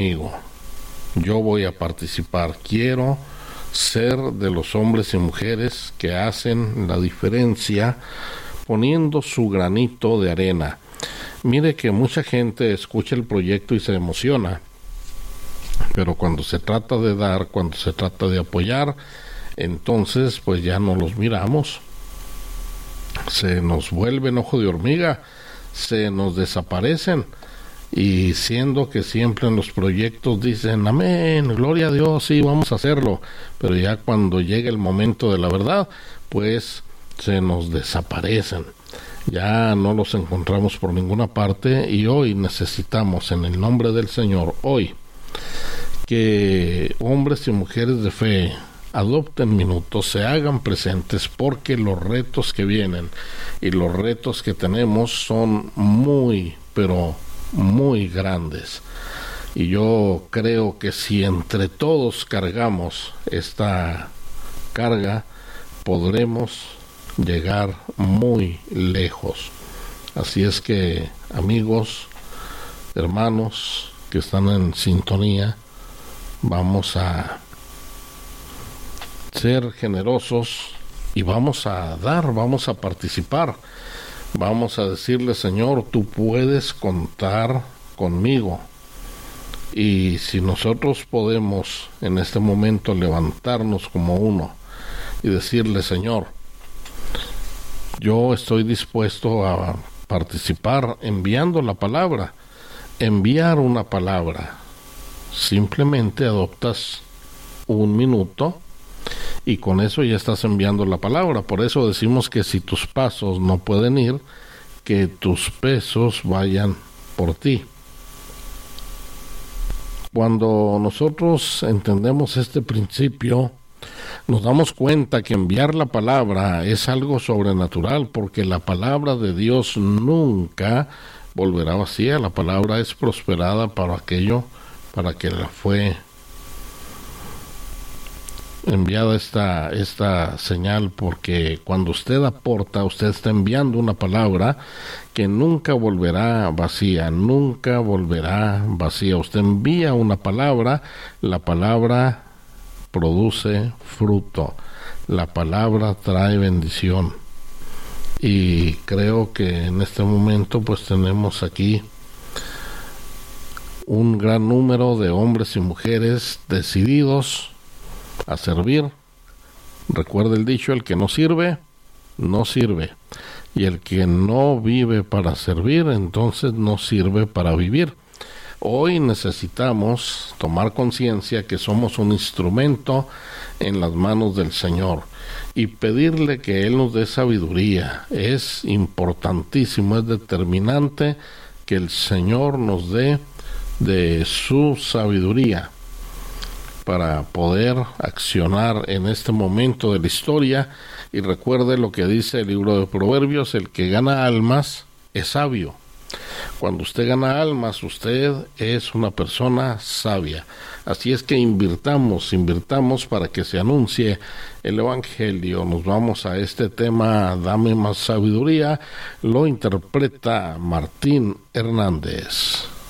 conmigo. Yo voy a participar. Quiero ser de los hombres y mujeres que hacen la diferencia poniendo su granito de arena. Mire que mucha gente escucha el proyecto y se emociona, pero cuando se trata de dar, cuando se trata de apoyar, entonces pues ya no los miramos. Se nos vuelven ojo de hormiga, se nos desaparecen, y siendo que siempre en los proyectos dicen amén, gloria a Dios, sí, vamos a hacerlo, pero ya cuando llega el momento de la verdad, pues se nos desaparecen, ya no los encontramos por ninguna parte. Y hoy necesitamos, en el nombre del Señor, hoy, que hombres y mujeres de fe adopten minutos, se hagan presentes, porque los retos que vienen y los retos que tenemos son muy, pero muy grandes. Y yo creo que si entre todos cargamos esta carga, podremos llegar muy lejos. Así es que, amigos, hermanos que están en sintonía, vamos a ser generosos y vamos a dar, vamos a participar, vamos a decirle: Señor, tú puedes contar conmigo. Y si nosotros podemos en este momento levantarnos como uno y decirle: Señor, yo estoy dispuesto a participar enviando la palabra, enviar una palabra. Simplemente adoptas un minuto y con eso ya estás enviando la palabra. Por eso decimos que si tus pasos no pueden ir, que tus pesos vayan por ti. Cuando nosotros entendemos este principio, nos damos cuenta que enviar la palabra es algo sobrenatural, porque la palabra de Dios nunca volverá vacía. La palabra es prosperada para aquello para que la fue enviada esta señal, porque cuando usted aporta, usted está enviando una palabra que nunca volverá vacía, nunca volverá vacía. Usted envía una palabra, la palabra produce fruto, la palabra trae bendición. Y creo que en este momento pues tenemos aquí un gran número de hombres y mujeres decididos a servir. Recuerde el dicho: el que no sirve, no sirve. Y el que no vive para servir, entonces no sirve para vivir. Hoy necesitamos tomar conciencia que somos un instrumento en las manos del Señor y pedirle que Él nos dé sabiduría. Es importantísimo, es determinante que el Señor nos dé de su sabiduría para poder accionar en este momento de la historia. Y recuerde lo que dice el libro de Proverbios: el que gana almas es sabio. Cuando usted gana almas, usted es una persona sabia. Así es que invirtamos para que se anuncie el Evangelio. Nos vamos a este tema: dame más sabiduría. Lo interpreta Martín Hernández.